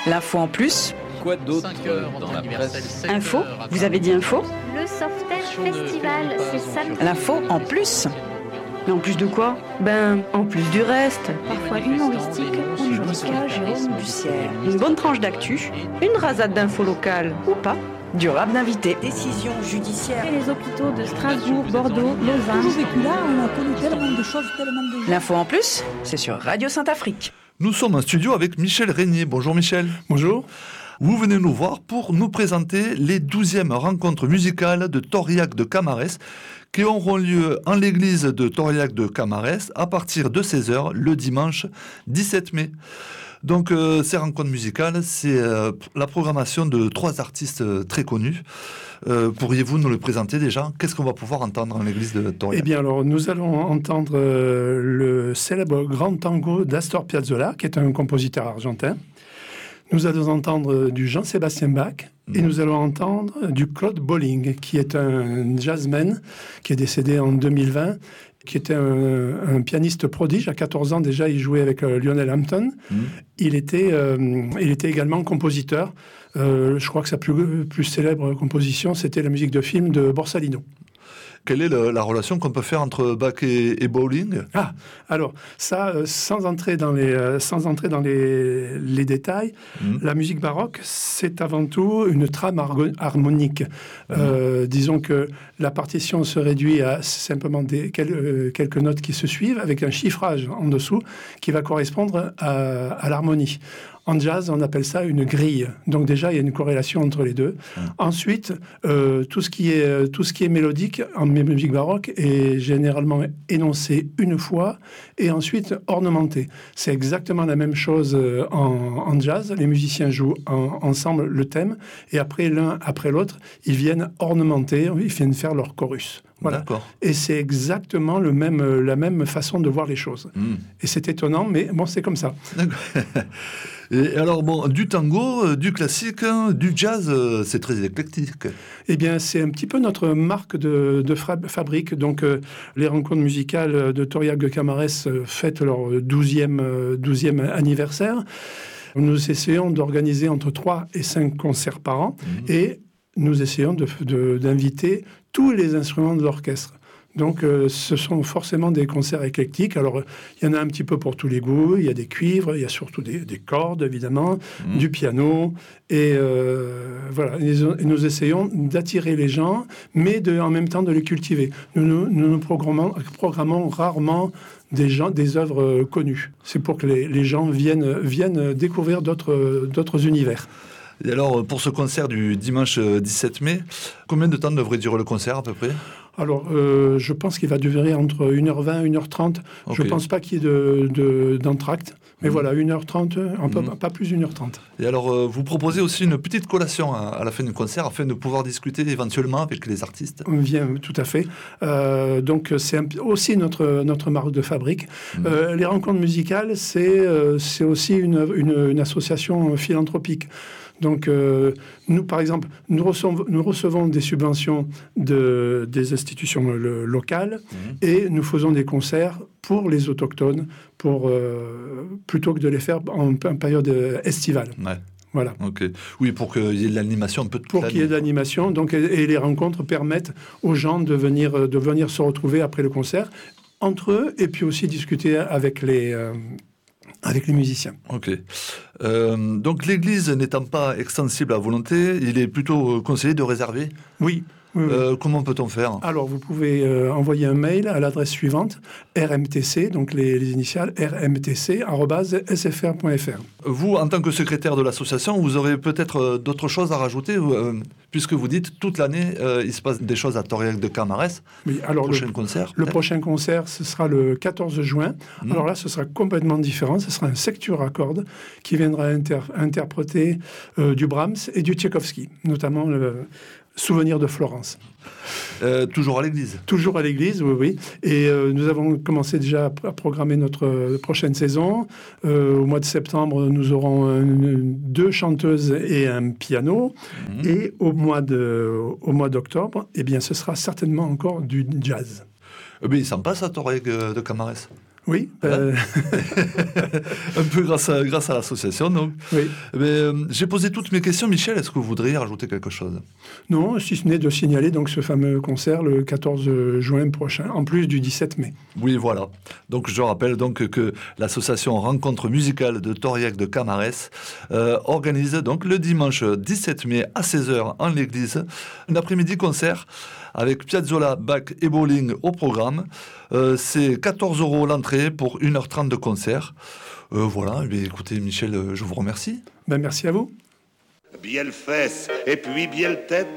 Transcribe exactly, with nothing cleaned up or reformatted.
L'info en plus. Quoi d'autre dans la presse? Info, vous avez dit info? Le Softair Festival, c'est samedi. L'info en plus. Mais en plus de quoi? Ben, en plus du reste. Parfois humoristique ou musical, Jérôme Bussière. Une bonne tranche d'actu, Une rasade d'infos locales. ou pas, du rap d'invité. Décision judiciaire. Et les hôpitaux de Strasbourg, Bordeaux, Lausanne. Toujours vécu là, on a connu tellement de choses, tellement de... L'info en plus, c'est sur Radio Saint-Afrique. Nous sommes en studio avec Michel Régnier. Bonjour Michel. Bonjour. Vous venez nous voir pour nous présenter les douzièmes rencontres musicales de Tauriac de Camarès qui auront lieu en l'église de Tauriac de Camarès à partir de seize heures le dimanche dix-sept mai. Donc euh, ces rencontres musicales, c'est euh, la programmation de trois artistes euh, très connus. Euh, pourriez-vous nous le présenter déjà? Qu'est-ce qu'on va pouvoir entendre en l'église de Tauriac? Eh bien alors, nous allons entendre euh, le célèbre grand tango d'Astor Piazzolla, qui est un compositeur argentin. Nous allons entendre du Jean-Sébastien Bach et nous allons entendre du Claude Bolling, qui est un jazzman qui est décédé en deux mille vingt, qui était un, un pianiste prodige. À quatorze ans déjà, il jouait avec euh, Lionel Hampton. Mmh. Il, était, euh, il était également compositeur. Euh, je crois que sa plus, plus célèbre composition, c'était la musique de film de Borsalino. Quelle est le, la relation qu'on peut faire entre Bach et, et Bolling? Ah, alors, ça, euh, sans entrer dans les, euh, sans entrer dans les, les détails, mmh. la musique baroque, c'est avant tout une trame argo- harmonique. Mmh. Euh, disons que la partition se réduit à simplement des, quel, euh, quelques notes qui se suivent, avec un chiffrage en dessous qui va correspondre à, à l'harmonie. En jazz, on appelle ça une grille. Donc déjà, il y a une corrélation entre les deux. Mmh. Ensuite, euh, tout ce qui est tout ce qui est mélodique en musique baroque est généralement énoncé une fois et ensuite ornementé. C'est exactement la même chose en, en jazz. Les musiciens jouent en, ensemble le thème et après l'un après l'autre, ils viennent ornementer, ils viennent faire leur chorus. Voilà. D'accord. Et c'est exactement le même, la même façon de voir les choses. Mmh. Et c'est étonnant, mais bon, c'est comme ça. D'accord. Et alors, bon, du tango, du classique, du jazz, c'est très éclectique. Eh bien, c'est un petit peu notre marque de, de fabrique. Donc, euh, les rencontres musicales de Tauriac de Camarès fêtent leur douzième, douzième anniversaire. Nous essayons d'organiser entre trois et cinq concerts par an. Mmh. Et nous essayons de, de, d'inviter tous les instruments de l'orchestre. Donc, euh, ce sont forcément des concerts éclectiques. Alors, il y en a un petit peu pour tous les goûts. Il y a des cuivres, il y a surtout des, des cordes, évidemment, mmh. du piano. Et euh, voilà, et nous essayons d'attirer les gens, mais de, en même temps de les cultiver. Nous nous, nous, nous programmons, programmons rarement des, gens, des œuvres connues. C'est pour que les, les gens viennent, viennent découvrir d'autres, d'autres univers. Et alors, pour ce concert du dimanche dix-sept mai, combien de temps devrait durer le concert à peu près? Alors, euh, je pense qu'il va durer entre une heure vingt et une heure trente. Okay. Je ne pense pas qu'il y ait de, de, d'entracte. Mais mmh. voilà, une heure trente, un peu, mmh. pas plus d'une heure trente. Et alors, euh, vous proposez aussi une petite collation à, à la fin du concert afin de pouvoir discuter éventuellement avec les artistes? Bien, tout à fait. Euh, donc, c'est un, aussi notre, notre marque de fabrique. Mmh. Euh, les rencontres musicales, c'est, euh, c'est aussi une, une, une association philanthropique. Donc, euh, nous, par exemple, nous recevons, nous recevons des subventions de, des institutions le, locales mmh. et nous faisons des concerts pour les autochtones, pour, euh, plutôt que de les faire en, en période estivale. Ouais. Voilà. Okay. Oui, pour qu'il y ait de l'animation un peu de Pour qu'il y ait de l'animation. Donc, et, et les rencontres permettent aux gens de venir, de venir se retrouver après le concert, entre eux, et puis aussi discuter avec les... Euh, avec les musiciens. Ok. Euh, donc l'église n'étant pas extensible à volonté, il est plutôt conseillé de réserver? Oui. Oui, oui. Euh, comment peut-on faire? Alors, vous pouvez euh, envoyer un mail à l'adresse suivante, R M T C, donc les, les initiales, R M T C arobase S F R point F R. Vous, en tant que secrétaire de l'association, vous aurez peut-être euh, d'autres choses à rajouter, euh, puisque vous dites, toute l'année, euh, il se passe des choses à Tauriac de Camarès. Oui, alors le prochain le, concert. Le prochain concert, ce sera le quatorze juin. Mmh. Alors là, ce sera complètement différent. Ce sera un secteur à cordes qui viendra inter- interpréter euh, du Brahms et du Tchaïkovski, notamment le Souvenir de Florence. Euh, toujours à l'église. Toujours à l'église, oui, oui. Et euh, nous avons commencé déjà à programmer notre euh, prochaine saison. Euh, au mois de septembre, nous aurons un, deux chanteuses et un piano. Mmh. Et au mois de, au mois d'octobre, eh bien, ce sera certainement encore du jazz. Eh bien, il s'en passe à Tauriac de Camarès. Oui. Voilà. Euh... Un peu grâce à, grâce à l'association, donc. oui. Mais, euh, j'ai posé toutes mes questions. Michel, est-ce que vous voudriez rajouter quelque chose? Non, si ce n'est de signaler donc ce fameux concert le quatorze juin prochain, en plus du dix-sept mai. Oui, voilà. Donc, je rappelle donc que l'association Rencontre musicale de Toriac de Camarès euh, organise donc le dimanche dix-sept mai à seize heures en l'église un après-midi concert avec Piazzolla, Bach et bowling au programme. Euh, c'est quatorze euros l'entrée pour une heure trente de concert. Euh, voilà, eh bien, écoutez Michel, je vous remercie. Ben, merci à vous. Bielle fesse et puis bielle tête.